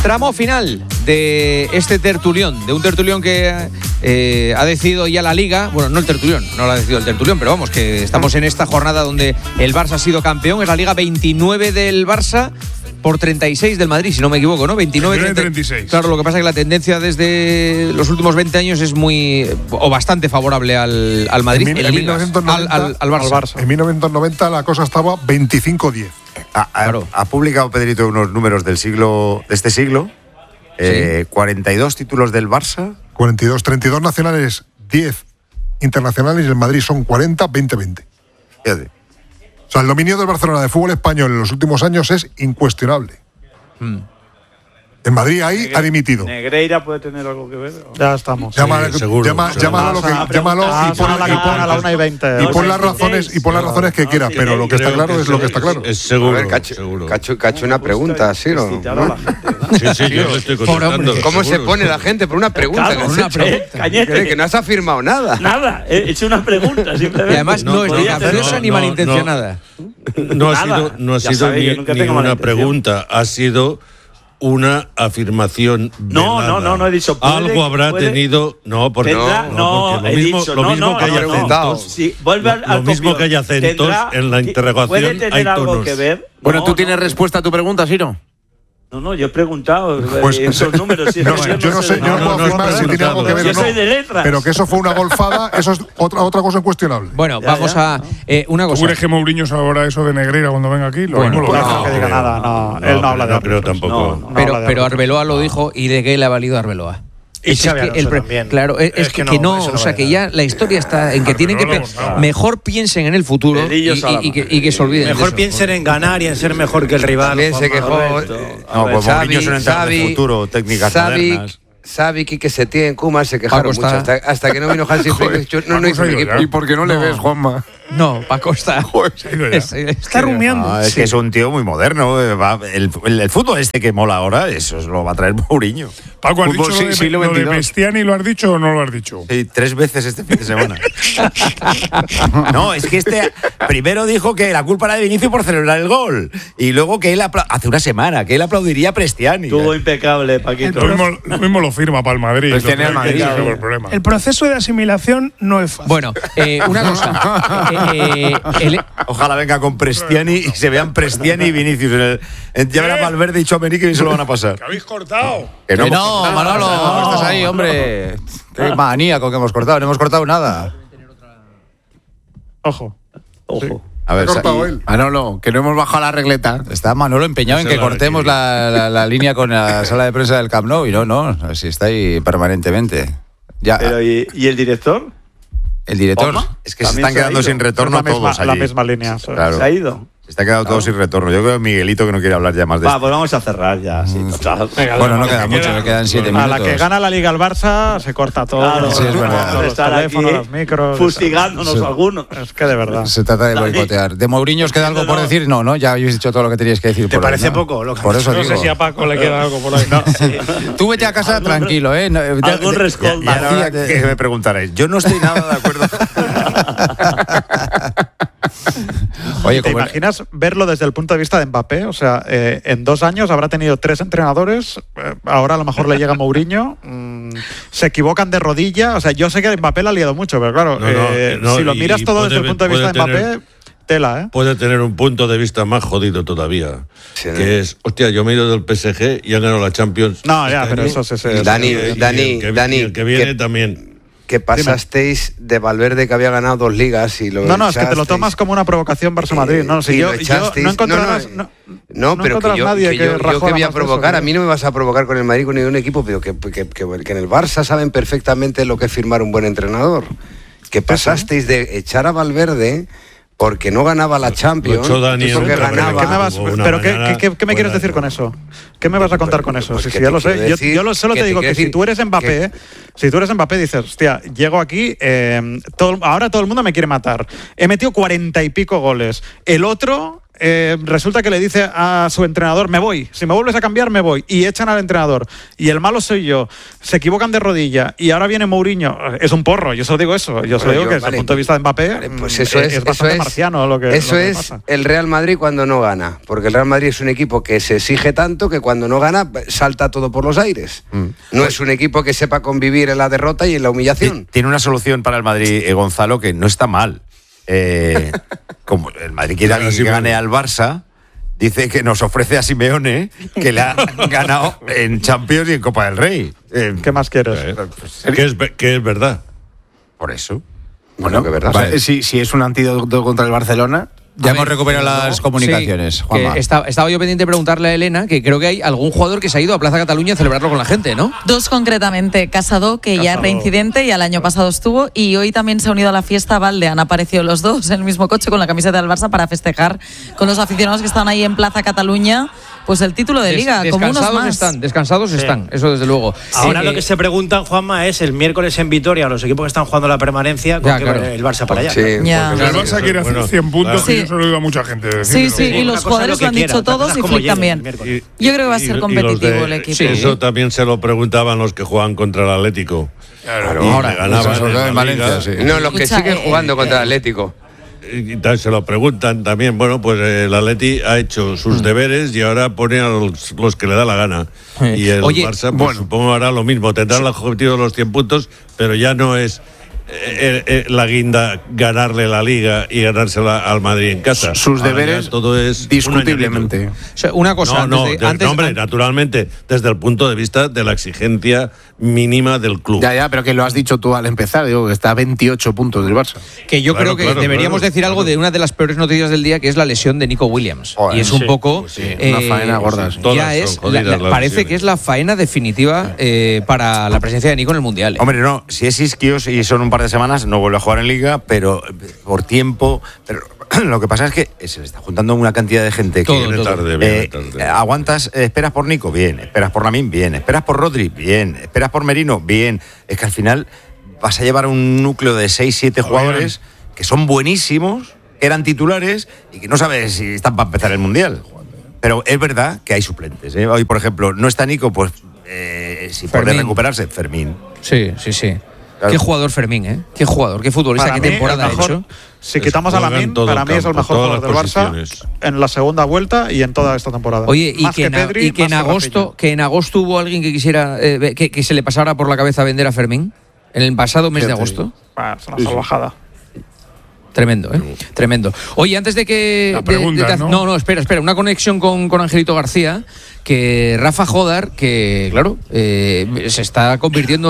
Tramo final de este tertulión, de un tertulión que ha decidido ya la Liga. Bueno, no el tertulión, no lo ha decidido el tertulión, pero vamos, que estamos en esta jornada donde el Barça ha sido campeón. Es la Liga 29 del Barça por 36 del Madrid, si no me equivoco, ¿no? 29-36. Claro, lo que pasa es que la tendencia desde los últimos 20 años es muy o bastante favorable al Madrid. En 1990, al Barça. En 1990 la cosa estaba 25-10. Ha publicado Pedrito unos números de este siglo. Sí. 42 títulos del Barça. 42, 32 nacionales, 10 internacionales, y el Madrid son 40, 20-20. Fíjate. O sea, el dominio del Barcelona de fútbol español en los últimos años es incuestionable. El Madrid ahí ha dimitido. ¿Negreira puede tener algo que ver? Ya estamos. Llámalo y pon las razones que quieras, pero lo que está claro es lo que está claro. Es seguro. A ver, Cacho, una pregunta, ¿sí o no? Sí, yo lo estoy contestando. ¿Cómo se pone la gente por una pregunta? Claro, una pregunta. Que no has afirmado nada. Nada, he hecho una pregunta simplemente. Y además no es ni capciosa ni malintencionada. No ha sido ni una pregunta, ha sido una afirmación. No he dicho. Algo habrá tenido. No, porque lo mismo que haya acentos. Lo mismo que haya acentos en la interrogación. ¿Puede tener algo que ver? Bueno, ¿tú tienes respuesta a tu pregunta, Siro? No, yo he preguntado pues, esos números. Yo no puedo afirmar si tiene algo que ver o no. Yo soy de letras. Pero que eso fue una golfada, eso es otra cosa incuestionable. Bueno, vamos a una cosa. ¿Tú crees que Mourinho sabrá eso de Negreira cuando venga aquí? No que diga nada, no. Él no habla de creo tampoco. Pero Arbeloa lo dijo y de qué le ha valido Arbeloa. Y Xavi Alonso también. Claro, es que no, o sea, que ya la historia está en que tienen que mejor piensen en el futuro y que se olviden. Mejor piensen en ganar y en ser mejor que el rival. También se quejó. No, pues Mourinho es un entrenador de futuro, técnicas modernas. Xavi, Quique Setién, Koeman se quejaron mucho hasta que no vino Hansi Flick. No hizo un equipo. ¿Y por qué no le ves, Juanma? No, Paco está rumiando. Es que es un tío muy moderno. El fútbol que mola ahora, eso lo va a traer Mourinho. Paco, ¿has dicho lo de Bestiani? ¿Lo has dicho o no lo has dicho? Sí, 3 veces este fin de semana. No, es que primero dijo que la culpa era de Vinicius por celebrar el gol. Y luego que él hace una semana, que él aplaudiría a Prestiani. Estuvo impecable, Paquito. Lo mismo lo firma para el Madrid. El proceso de asimilación no es fácil. Bueno, una cosa. Ojalá venga con Prestiani y se vean Prestiani y Vinicius. Ya verá Valverde y Tchouaméni que se lo van a pasar. ¿Que habéis cortado? Que no, Manolo, estás ahí, hombre. Qué maníaco que hemos cortado. No hemos cortado nada. Ojo. A ver, Manolo, que no hemos bajado la regleta. Está Manolo empeñado en que cortemos la línea con la sala de prensa del Camp Nou. Y no, si está ahí permanentemente. Ya. Pero, ¿y el director? El director. Es que se están quedando sin retorno todos allí. La misma línea. Claro. ¿Se ha ido? Se está quedando todo sin retorno. Yo creo que Miguelito que no quiere hablar ya más de esto. Pues vamos a cerrar ya. Sí, bueno, no queda mucho, me quedan 7 minutos. A la que gana la Liga el Barça se corta todo. Claro, sí, es verdad. Los teléfonos, los micros. Fustigándonos algunos. Es que de verdad. Se trata de boicotear. ¿De Mourinho os queda algo por decir? No, ya habéis dicho todo lo que teníais que decir. ¿Te parece poco? Por eso no sé si a Paco le queda algo por ahí. Tú vete a casa tranquilo, ¿eh? Algún rescoldo. Y ahora que me preguntaréis. Yo no estoy nada de acuerdo. Oye, ¿te imaginas verlo desde el punto de vista de Mbappé? O sea, en 2 años habrá tenido 3 entrenadores, ahora a lo mejor le llega Mourinho, se equivocan de rodilla, o sea, yo sé que Mbappé le ha liado mucho, pero claro, si lo miras todo desde el punto de vista de Mbappé, tela, ¿eh? Puede tener un punto de vista más jodido todavía, que es, hostia, yo me he ido del PSG y han ganado la Champions. No, ya, pero eso se... Dani, el que viene también... Que pasasteis de Valverde, que había ganado 2 ligas y lo No, es que te lo tomas como una provocación Barça-Madrid. No, si yo no encontrarás... No, pero que yo que voy a provocar, a mí no me vas a provocar con el Madrid con ningún equipo, pero que en el Barça saben perfectamente lo que es firmar un buen entrenador. Que pasasteis de echar a Valverde porque no ganaba la Champions, porque ganaba... ¿Pero qué me quieres decir con eso? ¿Qué me vas a contar con eso? Pues ya lo sé. Yo solo te digo que si tú eres Mbappé, dices, hostia, llego aquí, ahora todo el mundo me quiere matar. He metido 40 y pico goles. El otro resulta que le dice a su entrenador, me voy, si me vuelves a cambiar me voy, y echan al entrenador, y el malo soy yo, se equivocan de rodilla, y ahora viene Mourinho, es un porro, yo solo digo eso, yo solo digo que desde el punto de vista de Mbappé, pues eso es bastante marciano lo que pasa. El Real Madrid cuando no gana, porque el Real Madrid es un equipo que se exige tanto que cuando no gana salta todo por los aires. No es un equipo que sepa convivir en la derrota y en la humillación. Tiene una solución para el Madrid, Gonzalo, que no está mal. Como el Madrid quiere que gane al Barça, dice que nos ofrece a Simeone, que le ha ganado en Champions y en Copa del Rey. ¿Qué más quieres? Que es verdad. Por eso. Bueno, que verdad. Vale. Si es un antídoto contra el Barcelona. Ya hemos recuperado las comunicaciones. Sí, estaba yo pendiente de preguntarle a Elena, que creo que hay algún jugador que se ha ido a Plaza Cataluña a celebrarlo con la gente, ¿no? 2 concretamente. Casado, que ya es reincidente, y el año pasado estuvo, y hoy también se ha unido a la fiesta Valde. Han aparecido los dos en el mismo coche con la camiseta del Barça para festejar con los aficionados que están ahí en Plaza Cataluña, pues el título de Liga, como unos más. Descansados están, eso desde luego. Ahora lo que se preguntan, Juanma, es el miércoles en Vitoria, los equipos que están jugando la permanencia, con el Barça para allá. Sí, el Barça quiere hacer 100 puntos, que yo se lo digo a mucha gente. Sí, y los jugadores lo han dicho todos, y Flick también. Yo creo que va a ser competitivo el equipo. Eso también se lo preguntaban los que juegan contra el Atlético. Claro, ahora ganaban en Valencia. No, los que siguen jugando contra el Atlético. Y se lo preguntan también. Bueno, pues el Atleti ha hecho sus deberes y ahora pone a los que le da la gana. Y el Barça, pues, supongo hará lo mismo. Tendrá el objetivo de los 100 puntos, pero ya no es la guinda ganarle la Liga y ganársela al Madrid en casa. Sus deberes, todo es discutiblemente. Una cosa, naturalmente, desde el punto de vista de la exigencia mínima del club. Ya, pero que lo has dicho tú al empezar, digo que está a 28 puntos del Barça. Que yo creo que deberíamos decir algo de una de las peores noticias del día, que es la lesión de Nico Williams. Y es un poco una faena gorda. Parece que es la faena definitiva para la presencia de Nico en el Mundial. Hombre, no, si es isquios y son un par de semanas, no vuelve a jugar en Liga, pero por tiempo. Pero lo que pasa es que se le está juntando una cantidad de gente que viene tarde. Aguantas, esperas por Nico, bien, esperas por Lamine, bien, esperas por Rodri, bien, esperas por Merino, bien. Es que al final vas a llevar un núcleo de 6-7 jugadores que son buenísimos, eran titulares y que no sabes si están para empezar el Mundial. Pero es verdad que hay suplentes. Hoy, por ejemplo, no está Nico, pues si puede recuperarse, Fermín. Sí. Claro. Qué jugador Fermín, qué jugador, qué futbolista, qué temporada ha hecho. Si quitamos a Lamine, para mí es el mejor jugador del Barça en la segunda vuelta y en toda esta temporada. Oye, y que en agosto hubo alguien que quisiera que se le pasara por la cabeza vender a Fermín en el pasado mes de agosto. Es una salvajada. Tremendo, tremendo. Oye, antes de que... No, espera, una conexión con Angelito García, que Rafa Jodar, que claro, se está convirtiendo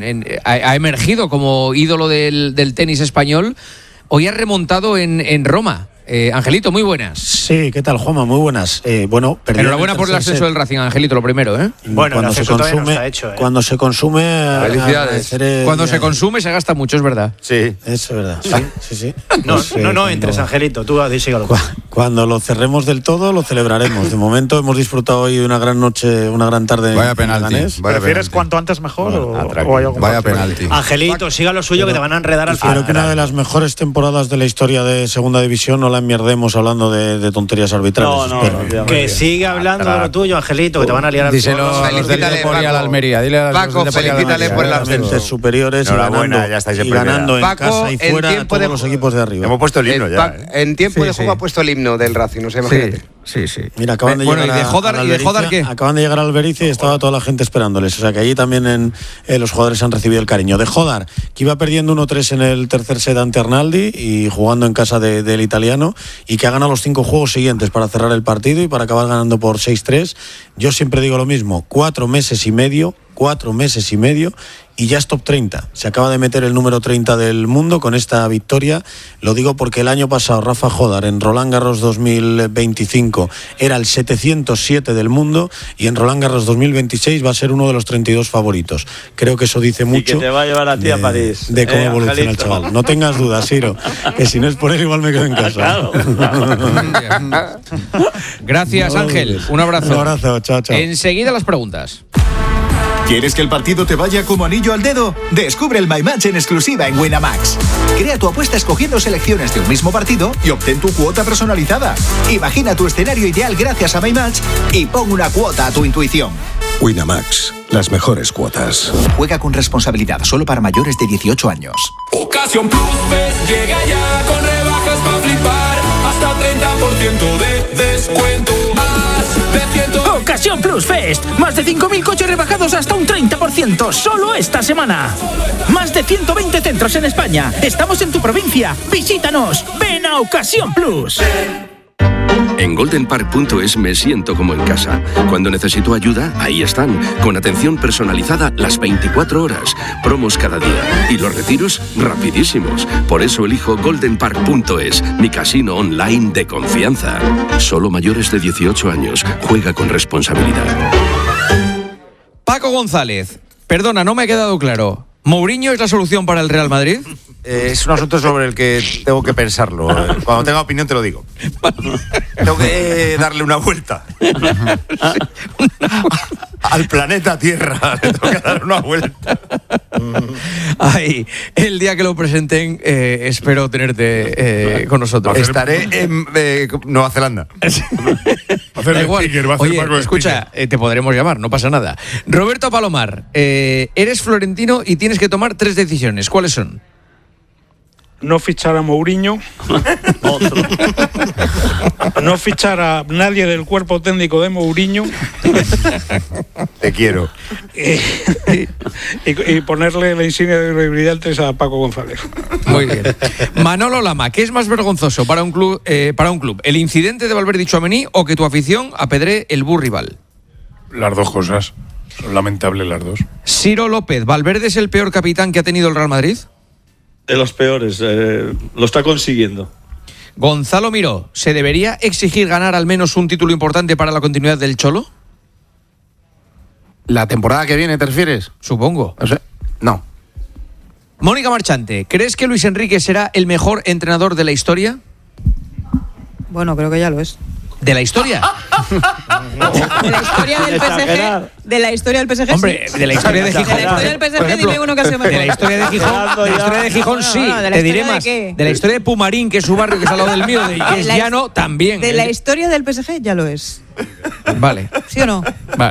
ha emergido como ídolo del tenis español, hoy ha remontado en Roma. Angelito, muy buenas. Sí, ¿qué tal, Juanma? Muy buenas. Enhorabuena por el ascenso del Racing, Angelito, lo primero, ¿eh? Bueno, cuando se consume, no está hecho, cuando se consume, felicidades. Cuando se consume se gasta mucho, es verdad. Sí, es verdad. Sí. No entres, Angelito, tú sígalo. Cuando lo cerremos del todo, lo celebraremos. De momento hemos disfrutado hoy una gran noche, una gran tarde. Vaya penalti. ¿Prefieres cuanto antes mejor o hay algo Vaya penalti. Angelito, siga lo suyo, que te van a enredar al final. Creo que una de las mejores temporadas de la historia de Segunda División no la enmierdemos hablando de tonterías arbitrales. Que siga hablando de lo tuyo, Angelito, que te van a liar al final. Díselo a los del Depor y a la Almería. Dile a Paco, felicítale por el ascenso. Superiores y ganando en casa y fuera a todos los equipos de arriba. Hemos puesto el himno ya. En tiempo de juego ha puesto el himno del Racing, no sé, imagínate. Sí. Mira, acaban de llegar acaban de llegar al Alberici y estaba toda la gente esperándoles. O sea que allí también los jugadores han recibido el cariño. De Jodar, que iba perdiendo 1-3 en el tercer set ante Arnaldi y jugando en casa del italiano, y que ha ganado los 5 juegos siguientes para cerrar el partido y para acabar ganando por 6-3. Yo siempre digo lo mismo, 4 meses y medio y ya es top 30. Se acaba de meter el número 30 del mundo con esta victoria. Lo digo porque el año pasado Rafa Jodar en Roland Garros 2025 era el 707 del mundo y en Roland Garros 2026 va a ser uno de los 32 favoritos. Creo que eso dice mucho. Y que te va a llevar a ti a París. De cómo evoluciona el chaval. No tengas dudas, Siro, que si no es por él igual me quedo en casa. Claro. Gracias, Ángel. Un abrazo. Un abrazo, chao. Enseguida las preguntas. ¿Quieres que el partido te vaya como anillo al dedo? Descubre el My Match en exclusiva en Winamax. Crea tu apuesta escogiendo selecciones de un mismo partido y obtén tu cuota personalizada. Imagina tu escenario ideal gracias a My Match y pon una cuota a tu intuición. Winamax, las mejores cuotas. Juega con responsabilidad, solo para mayores de 18 años. Ocasión Plus Fest llega ya con rebajas para flipar. Hasta 30% de descuento. Ocasión Plus Fest. Más de 5.000 coches rebajados hasta un 30%. Solo esta semana. Más de 120 centros en España. Estamos en tu provincia. Visítanos. Ven a Ocasión Plus. En goldenpark.es me siento como en casa. Cuando necesito ayuda, ahí están. Con atención personalizada las 24 horas. Promos cada día. Y los retiros rapidísimos. Por eso elijo goldenpark.es, mi casino online de confianza. Solo mayores de 18 años. Juega con responsabilidad. Paco González, perdona, no me ha quedado claro. ¿Mourinho es la solución para el Real Madrid? Es un asunto sobre el que tengo que pensarlo. Cuando tenga opinión te lo digo. Tengo que darle una vuelta. Al planeta Tierra le tengo que dar una vuelta. Ay, el día que lo presenten espero tenerte con nosotros. Estaré en Nueva Zelanda. Da igual. Oye, escucha, te podremos llamar, no pasa nada. Roberto Palomar, eres florentino y tienes que tomar 3 decisiones. ¿Cuáles son? No fichar a Mourinho. No fichar a nadie del cuerpo técnico de Mourinho. Te quiero. Y ponerle la insignia de credibilidad a Paco González. Muy bien. Manolo Lama, ¿qué es más vergonzoso para un club? ¿El incidente de Valverde y Tchouaméni o que tu afición apedree el bus rival? Las dos cosas. Son lamentables las dos. Ciro López, ¿Valverde es el peor capitán que ha tenido el Real Madrid? De los peores, lo está consiguiendo. Gonzalo Miró, ¿se debería exigir ganar al menos un título importante para la continuidad del Cholo? ¿La temporada que viene te refieres? Supongo. O sea, no. Mónica Marchante, ¿crees que Luis Enrique será el mejor entrenador de la historia? Bueno, creo que ya lo es. ¿De la historia? ¿De la historia del PSG? ¿De la historia del PSG? Hombre, de la historia de Gijón. ¿De la historia del PSG? Ejemplo, dime uno que ha sido mejor. De la historia de Gijón, sí. Te diré más. ¿De la historia de Pumarín, que es su barrio, que es al lado del mío, y que es llano, también? De la historia del PSG ya lo es. Vale. ¿Sí o no? Vale.